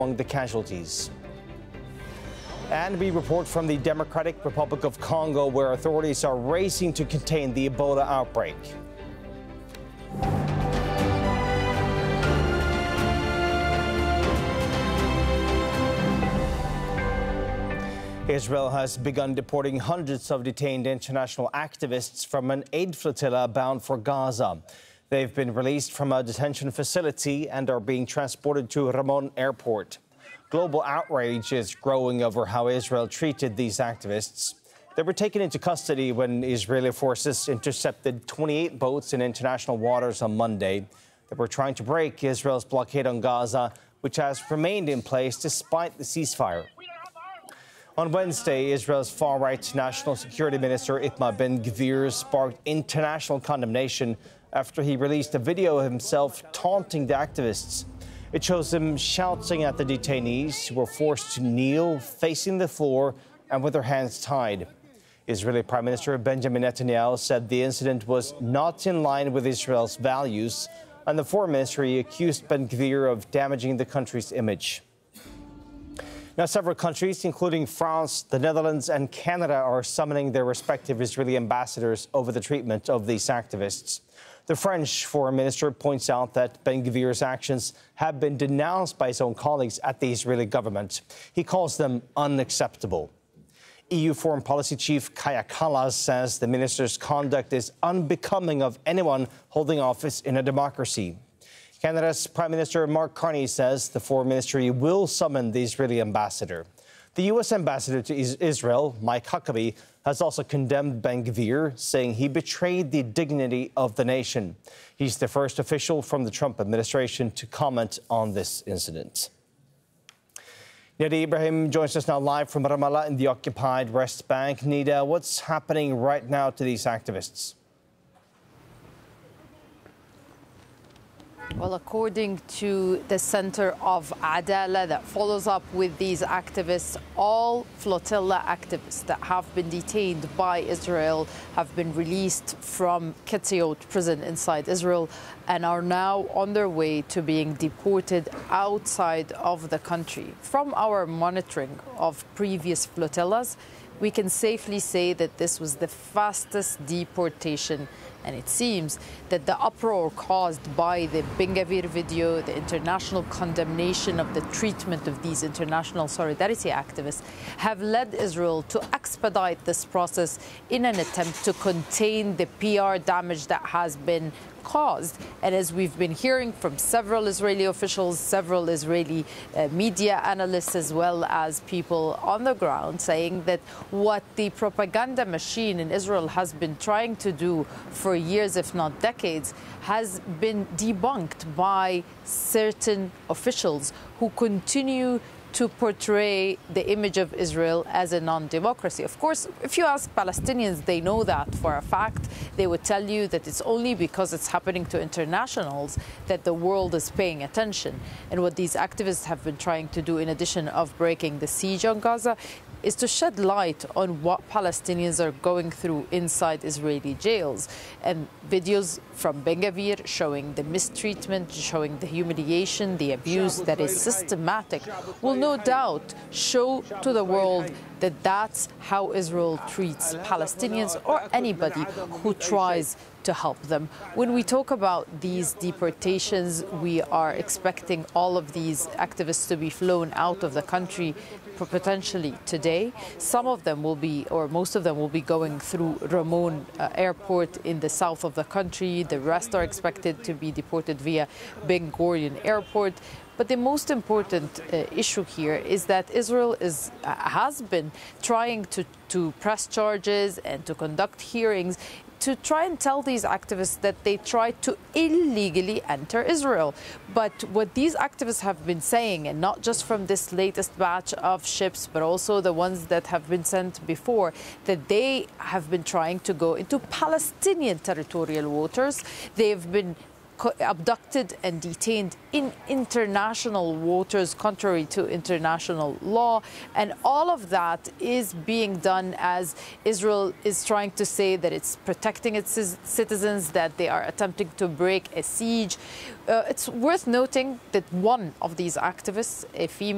among the casualties. And we report from the Democratic Republic of Congo, where authorities are racing to contain the Ebola outbreak. Israel has begun deporting hundreds of detained international activists from an aid flotilla bound for Gaza. They've been released from a detention facility and are being transported to Ramon Airport. Global outrage is growing over how Israel treated these activists. They were taken into custody when Israeli forces intercepted 28 boats in international waters on Monday. They were trying to break Israel's blockade on Gaza, which has remained in place despite the ceasefire. On Wednesday, Israel's far-right National Security Minister Itamar Ben-Gvir sparked international condemnation after he released a video of himself taunting the activists. It shows him shouting at the detainees who were forced to kneel, facing the floor and with their hands tied. Israeli Prime Minister Benjamin Netanyahu said the incident was not in line with Israel's values, and the Foreign Ministry accused Ben-Gvir of damaging the country's image. Now, several countries, including France, the Netherlands and Canada, are summoning their respective Israeli ambassadors over the treatment of these activists. The French Foreign Minister points out that Ben-Gvir's actions have been denounced by his own colleagues at the Israeli government. He calls them unacceptable. EU Foreign Policy Chief Kaja Kallas says the minister's conduct is unbecoming of anyone holding office in a democracy. Canada's Prime Minister Mark Carney says the Foreign Ministry will summon the Israeli ambassador. The U.S. ambassador to Israel, Mike Huckabee, has also condemned Ben-Gvir, saying he betrayed the dignity of the nation. He's the first official from the Trump administration to comment on this incident. Nida Ibrahim joins us now live from Ramallah in the occupied West Bank. Nida, what's happening right now to these activists? Well, according to the Center of Adala that follows up with these activists, all flotilla activists that have been detained by Israel have been released from Kitzayot prison inside Israel and are now on their way to being deported outside of the country. From our monitoring of previous flotillas, we can safely say that this was the fastest deportation. And it seems that the uproar caused by the Ben-Gvir video, the international condemnation of the treatment of these international solidarity activists, have led Israel to expedite this process in an attempt to contain the PR damage that has been caused. And as we've been hearing from several Israeli officials, several Israeli media analysts, as well as people on the ground, saying that what the propaganda machine in Israel has been trying to do for years, if not decades, has been debunked by certain officials who continue to portray the image of Israel as a non-democracy. Of course, if you ask Palestinians, they know that for a fact. They would tell you that it's only because it's happening to internationals that the world is paying attention. And what these activists have been trying to do, in addition of breaking the siege on Gaza, is to shed light on what Palestinians are going through inside Israeli jails. And videos from Ben-Gvir showing the mistreatment, showing the humiliation, the abuse that is systematic, will no doubt show to the world that that's how Israel treats Palestinians or anybody who tries to help them. When we talk about these deportations, we are expecting all of these activists to be flown out of the country potentially today. Some of them will be, or most of them will be going through Ramon Airport in the south of the country. The rest are expected to be deported via Ben Gurion Airport. But the most important issue here is that Israel has been trying to press charges and to conduct hearings to try and tell these activists that they tried to illegally enter Israel. But what these activists have been saying, and not just from this latest batch of ships, but also the ones that have been sent before, that they have been trying to go into Palestinian territorial waters. They've been abducted and detained in international waters, contrary to international law. And all of that is being done as Israel is trying to say that it's protecting its citizens, that they are attempting to break a siege. It's worth noting that one of these activists, a female